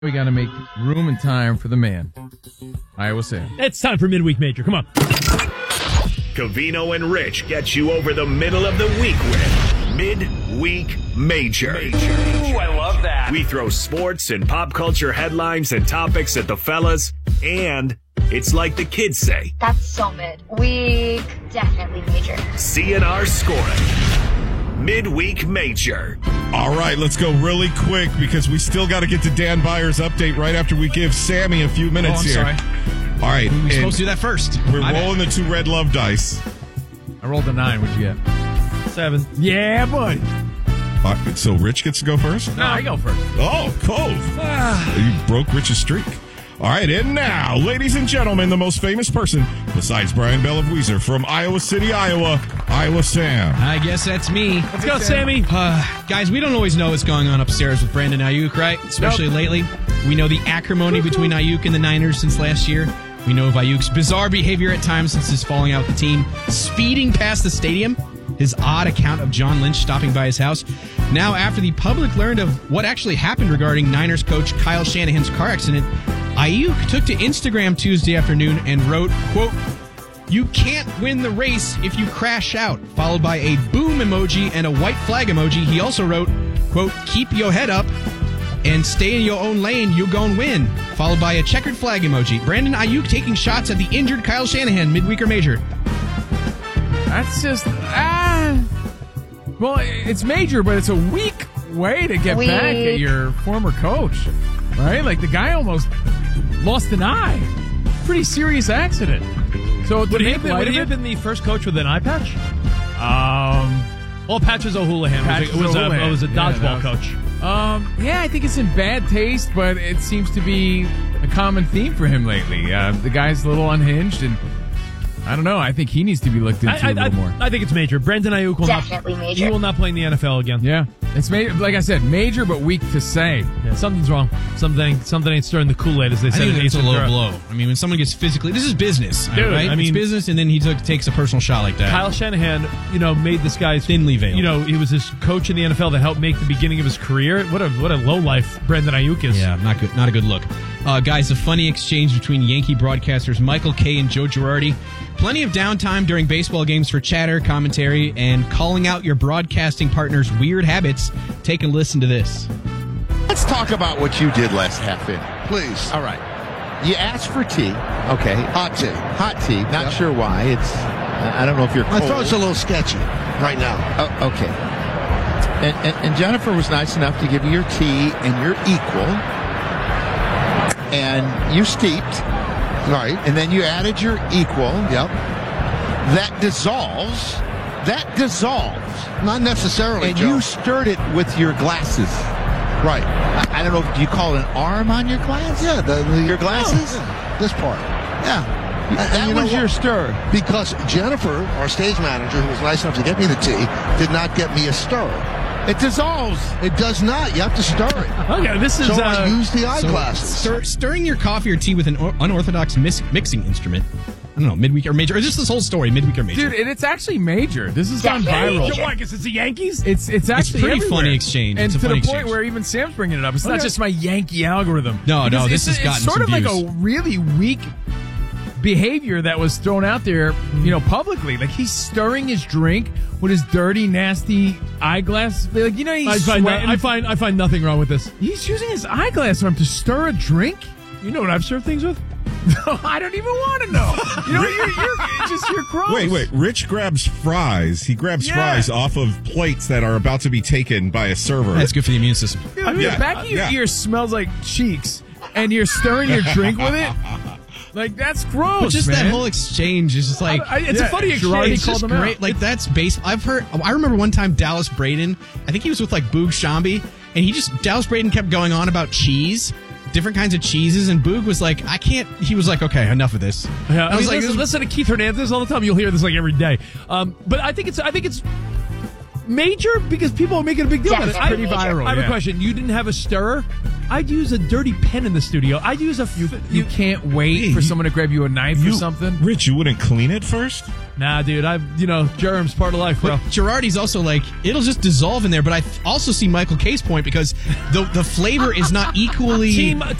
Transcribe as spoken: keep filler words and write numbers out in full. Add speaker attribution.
Speaker 1: We got to make room and time for the man, Iowa Sam.
Speaker 2: It's time for Midweek Major. Come on.
Speaker 3: Covino and Rich get you over the middle of the week with Midweek Major. Major.
Speaker 4: Ooh, I love that.
Speaker 3: We throw sports and pop culture headlines and topics at the fellas, and it's like the kids say.
Speaker 5: That's so mid. Week definitely major.
Speaker 3: C N R scoring. Midweek Major.
Speaker 6: All right, let's go really quick because we still got to get to Dan Byers' update right after we give Sammy a few minutes
Speaker 7: oh, I'm
Speaker 6: here.
Speaker 7: Sorry.
Speaker 6: All right.
Speaker 7: We were supposed to do that first.
Speaker 6: We're
Speaker 7: My
Speaker 6: rolling
Speaker 7: bad.
Speaker 6: the two red love dice.
Speaker 1: I rolled a nine. What'd you get?
Speaker 2: Seven.
Speaker 1: Yeah, boy.
Speaker 6: Uh, so Rich gets to go first?
Speaker 1: No, I go first.
Speaker 6: Oh, Cove. You broke Rich's streak. All right, and now, ladies and gentlemen, the most famous person besides Brian Bell of Weezer from Iowa City, Iowa, Iowa Sam.
Speaker 7: I guess that's me.
Speaker 2: Let's go, Sammy.
Speaker 7: Uh, guys, we don't always know what's going on upstairs with Brandon Ayuk, right? Especially
Speaker 2: Nope.
Speaker 7: lately. We know the acrimony between Ayuk and the Niners since last year. We know of Ayuk's bizarre behavior at times since his falling out with the team, speeding past the stadium, his odd account of John Lynch stopping by his house. Now, after the public learned of what actually happened regarding Niners coach Kyle Shanahan's car accident, Ayuk took to Instagram Tuesday afternoon and wrote, quote, "You can't win the race if you crash out," followed by a boom emoji and a white flag emoji. He also wrote, quote, "Keep your head up and stay in your own lane, you gon' win," followed by a checkered flag emoji. Brandon Ayuk taking shots at the injured Kyle Shanahan, midweek or major.
Speaker 1: That's just, ah. Well, it's major, but it's a weak way to get
Speaker 5: Weak.
Speaker 1: back at your former coach, right? Like, the guy almost lost an eye. Pretty serious accident. So to
Speaker 2: Would he,
Speaker 1: make
Speaker 2: have been,
Speaker 1: light
Speaker 2: would
Speaker 1: of
Speaker 2: he
Speaker 1: it,
Speaker 2: have been the first coach with an eye patch?
Speaker 1: um,
Speaker 2: Well, Patches O'Houlihan
Speaker 1: Patches
Speaker 2: was, a, was,
Speaker 1: O'Houlihan.
Speaker 2: a, was a
Speaker 1: Yeah,
Speaker 2: dodgeball
Speaker 1: that was-
Speaker 2: coach.
Speaker 1: Um, yeah, I think it's in bad taste, but it seems to be a common theme for him lately. Uh, the guy's a little unhinged, and I don't know. I think he needs to be looked into
Speaker 2: I,
Speaker 1: a little
Speaker 2: I,
Speaker 1: more.
Speaker 2: I think it's major. Brandon Ayuk will
Speaker 5: Definitely
Speaker 2: not,
Speaker 5: major.
Speaker 2: He will not play in the N F L again.
Speaker 1: Yeah, it's ma- like I said, major but weak to say.
Speaker 2: Yeah, something's wrong. Something something ain't stirring the Kool-Aid, as they
Speaker 7: I
Speaker 2: said.
Speaker 7: think
Speaker 2: in
Speaker 7: it's a
Speaker 2: Ace
Speaker 7: low
Speaker 2: Ventura.
Speaker 7: blow. I mean, when someone gets physically, this is business,
Speaker 2: Dude,
Speaker 7: right?
Speaker 2: I mean-
Speaker 7: it's business, and then he took, takes a personal shot like that.
Speaker 2: Kyle Shanahan, you know, made this guy's
Speaker 7: Thinly veiled.
Speaker 2: You know, he was his coach in the N F L that helped make the beginning of his career. What a what a low life Brandon Ayuk is.
Speaker 7: Yeah, not good. Not a good look. Uh, guys, a funny exchange between Yankee broadcasters Michael Kay and Joe Girardi. Plenty of downtime during baseball games for chatter, commentary, and calling out your broadcasting partner's weird habits. Take a listen to this.
Speaker 8: Let's talk about what you did last half inning.
Speaker 9: Please.
Speaker 8: All right. You asked for tea. Okay.
Speaker 9: Hot tea.
Speaker 8: Hot tea. Not
Speaker 9: Yep.
Speaker 8: sure why. It's. I don't know if you're
Speaker 9: My
Speaker 8: cold.
Speaker 9: throat's a little sketchy right now.
Speaker 8: Oh, okay. And, and, and Jennifer was nice enough to give you your tea and your equal. And you steeped.
Speaker 9: Right.
Speaker 8: And then you added your equal.
Speaker 9: Yep.
Speaker 8: That dissolves. That dissolves.
Speaker 9: Not necessarily,
Speaker 8: And
Speaker 9: Joe.
Speaker 8: you stirred it with your glasses.
Speaker 9: Right.
Speaker 8: I, I don't know. Do you call it an arm on your glass?
Speaker 9: Yeah. The, the,
Speaker 8: Your glasses?
Speaker 9: Oh, yeah. This part.
Speaker 8: Yeah.
Speaker 9: And
Speaker 8: That
Speaker 9: you know
Speaker 8: was your
Speaker 9: what?
Speaker 8: stir.
Speaker 9: Because Jennifer, our stage manager, who was nice enough to get me the tea, did not get me a stir.
Speaker 8: It dissolves.
Speaker 9: It does not. You have to stir it.
Speaker 2: Okay, this is.
Speaker 9: So
Speaker 2: uh,
Speaker 9: I use the
Speaker 7: So,
Speaker 9: eyeglasses.
Speaker 7: stir, stirring your coffee or tea with an or- unorthodox mis- mixing instrument. I don't know, midweek or major. Or just this whole story, midweek or major.
Speaker 1: Dude, and it's actually major. This has gone
Speaker 5: Definitely
Speaker 1: viral.
Speaker 5: major.
Speaker 2: Why? Because it's the Yankees.
Speaker 1: It's it's actually
Speaker 7: pretty
Speaker 1: everywhere.
Speaker 7: funny exchange.
Speaker 1: and
Speaker 7: It's a
Speaker 1: to the
Speaker 7: funny
Speaker 1: point
Speaker 7: exchange.
Speaker 1: where even Sam's bringing it up. It's not
Speaker 2: Okay.
Speaker 1: just my Yankee algorithm.
Speaker 7: No, no,
Speaker 1: Because
Speaker 7: this
Speaker 1: it's,
Speaker 7: has gotten
Speaker 1: it's sort
Speaker 7: some
Speaker 1: of like
Speaker 7: views.
Speaker 1: a really weak behavior that was thrown out there, you know, publicly. Like he's stirring his drink with his dirty, nasty eyeglass. Like you know, he's
Speaker 2: I find,
Speaker 1: sweating.
Speaker 2: I find I find nothing wrong with this.
Speaker 1: He's using his eyeglass arm to stir a drink.
Speaker 2: You know what I've served things with?
Speaker 1: I don't even want to know. You know, you're, you're it's just you're gross.
Speaker 6: Wait, wait. Rich grabs fries. He grabs
Speaker 1: Yeah.
Speaker 6: fries off of plates that are about to be taken by a server.
Speaker 7: That's good for the immune system.
Speaker 1: Dude, I mean,
Speaker 6: Yeah,
Speaker 1: the back of your
Speaker 6: yeah.
Speaker 1: ear smells like cheeks, and you're stirring your drink with it. Like that's gross.
Speaker 7: But just
Speaker 1: man.
Speaker 7: that whole exchange is just like
Speaker 2: I- it's a
Speaker 1: Yeah,
Speaker 2: funny
Speaker 1: Girardi
Speaker 2: exchange.
Speaker 7: it's
Speaker 1: called
Speaker 7: just
Speaker 1: them out.
Speaker 7: great. Like that's base. I've heard. I remember one time Dallas Braden. I think he was with like Boog Shambi, and he just Dallas Braden kept going on about cheese, different kinds of cheeses, and Boog was like, I can't. He was like, okay, enough of this.
Speaker 2: Yeah,
Speaker 7: I was like,
Speaker 2: listen,
Speaker 7: this-
Speaker 2: listen to Keith Hernandez all the time. You'll hear this like every day. Um, but I think it's I think it's major? Because people are making a big deal about it.
Speaker 5: That's
Speaker 2: I-
Speaker 5: pretty viral,
Speaker 2: I have
Speaker 1: yeah.
Speaker 2: a question. You didn't have a stirrer? I'd use a dirty pen in the studio. I'd use a. F-
Speaker 1: You, you can't wait
Speaker 6: Hey,
Speaker 1: for
Speaker 6: you-
Speaker 1: someone to grab you a knife or
Speaker 6: You,
Speaker 1: something.
Speaker 6: Rich, you wouldn't clean it first?
Speaker 2: Nah, dude. I've you know germs part of life, bro.
Speaker 7: But Girardi's also like, it'll just dissolve in there. But I th- also see Michael K's point because the the flavor is not equally.
Speaker 2: Team